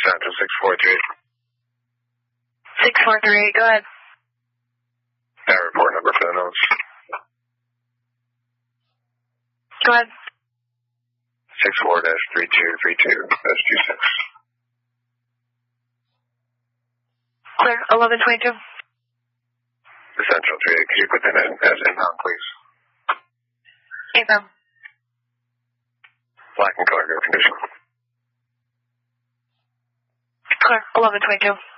Central 643. 643, go ahead. That report number for the notes. Go ahead. 64-3232-26. Clear, 1122. Central 3, could you put that in as inbound, please? Inbound. Black and color, good condition. Clear, 1122.